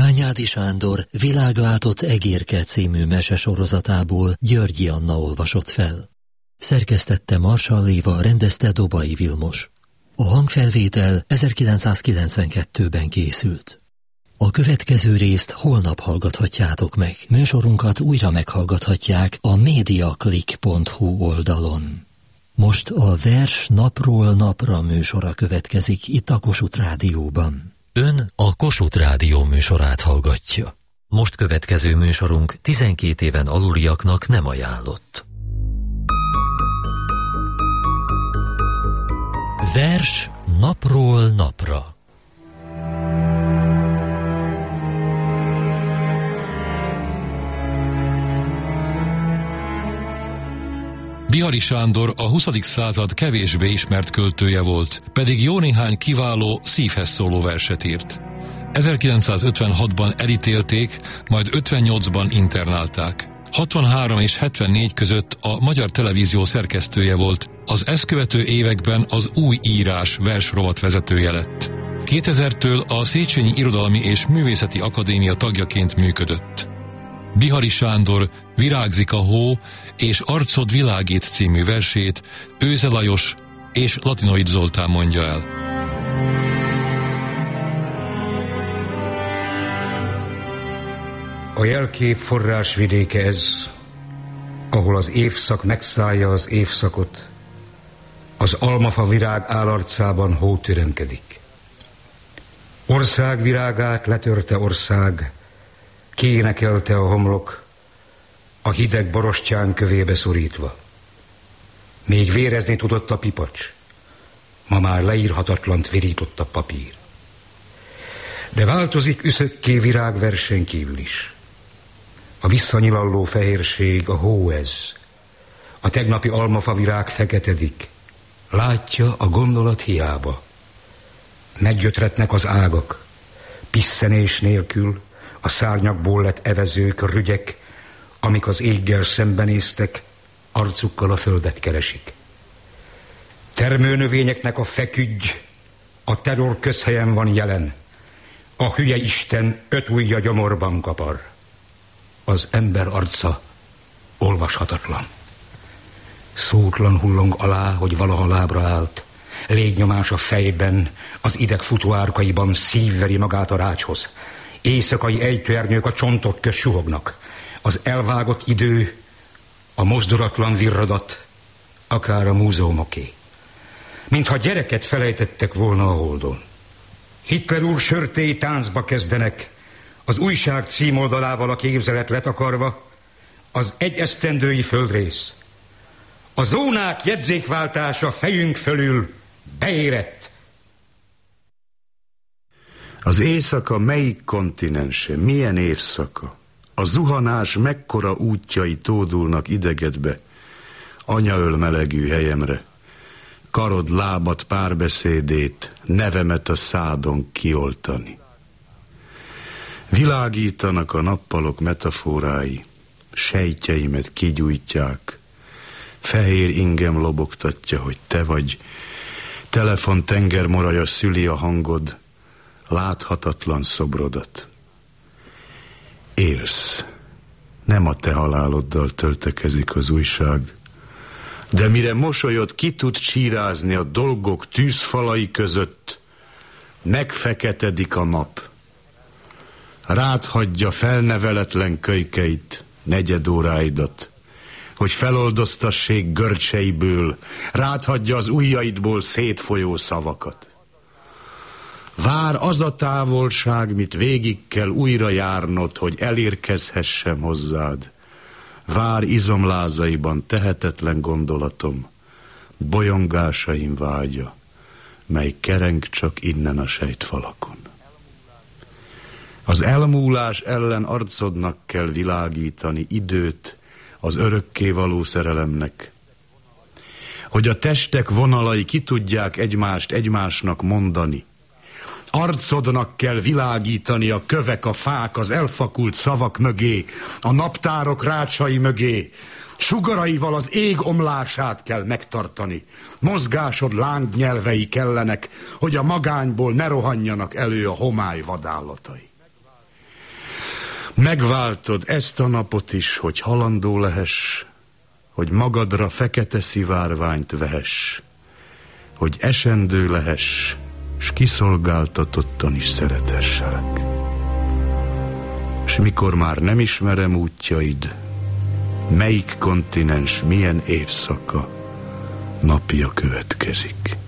Bányádi Sándor Világlátott egérke című mesesorozatából Györgyi Anna olvasott fel. Szerkesztette Marsall Éva, rendezte Dobai Vilmos. A hangfelvétel 1992-ben készült. A következő részt holnap hallgathatjátok meg. Műsorunkat újra meghallgathatják a mediaclick.hu oldalon. Most a Vers napról napra műsora következik itt a Kossuth Rádióban. Ön a Kossuth Rádió műsorát hallgatja. Most következő műsorunk 12 éven aluliaknak nem ajánlott. Vers napról napra. Bihari Sándor a 20. század kevésbé ismert költője volt, pedig jó néhány kiváló, szívhez szóló verset írt. 1956-ban elítélték, majd 58-ban internálták. 63 és 74 között a Magyar Televízió szerkesztője volt, az ezt követő években az Új Írás versrovat vezetője lett. 2000-től a Széchenyi Irodalmi és Művészeti Akadémia tagjaként működött. Bihari Sándor Virágzik a hó és Arcod világít című versét Őze Lajos és Latinoid Zoltán mondja el. A jelkép forrásvidéke ez, ahol az évszak megszállja az évszakot, az almafa virág állarcában hó türemkedik. Ország virágát letörte ország, kiénekelte a homlok, a hideg borostyán kövébe szorítva. Még vérezni tudott a pipacs, ma már leírhatatlant virított a papír. De változik üszökké virágversen kívül is. A visszanyilalló fehérség, a hó ez. A tegnapi almafa virág feketedik. Látja a gondolat hiába. Meggyötretnek az ágak, pisszenés nélkül, a szárnyakból lett evezők, rügyek, amik az éggel szembenéztek, arcukkal a földet keresik. Termőnövényeknek a fekügy, a terror közhelyen van jelen. A hülye Isten 5 ujja gyomorban kapar. Az ember arca olvashatatlan. Szótlan hullong alá, hogy valaha lábra állt. Légnyomás a fejben, az ideg futóárkaiban szívveri magát a rácshoz. Éjszakai ejtőernyők a csontok közt suhognak. Az elvágott idő, a mozdulatlan virradat, akár a múzeumoké. Mintha gyereket felejtettek volna a holdon. Hitler úr sörtéi táncba kezdenek, az újság címoldalával a képzelet letakarva, az egy esztendői földrész. A zónák jegyzékváltása fejünk fölül beérett. Az éjszaka melyik kontinense, milyen évszaka? A zuhanás mekkora útjai tódulnak idegedbe, anyaöl melegű helyemre. Karod lábad párbeszédét, nevemet a szádon kioltani. Világítanak a nappalok metaforái, sejtjeimet kigyújtják. Fehér ingem lobogtatja, hogy te vagy. Telefon tengermoraja szüli a hangod, láthatatlan szobrodat. Élsz, nem a te haláloddal töltekezik az újság, de mire mosolyod ki tud csírázni a dolgok tűzfalai között, megfeketedik a nap. Rád hagyja felneveletlen kölykeit, negyedóráidat, hogy feloldoztassék görcseiből, rád hagyja az ujjaidból szétfolyó szavakat. Vár az a távolság, mit végig kell újra járnod, hogy elérkezhessem hozzád. Vár izomlázaiban tehetetlen gondolatom, bolyongásaim vágya, mely kereng csak innen a sejtfalakon. Az elmúlás ellen arcodnak kell világítani időt az örökkévaló szerelemnek, hogy a testek vonalai ki tudják egymást egymásnak mondani. Arcodnak kell világítani a kövek, a fák, az elfakult szavak mögé, a naptárok rácsai mögé. Sugaraival az ég omlását kell megtartani. Mozgásod lángnyelvei kellenek, hogy a magányból ne rohanjanak elő a homály vadállatai. Megváltod ezt a napot is, hogy halandó lehess, hogy magadra fekete szivárványt vehess, hogy esendő lehess, s kiszolgáltatottan is szeretesselek. S mikor már nem ismerem útjaid, melyik kontinens milyen évszaka, napja következik.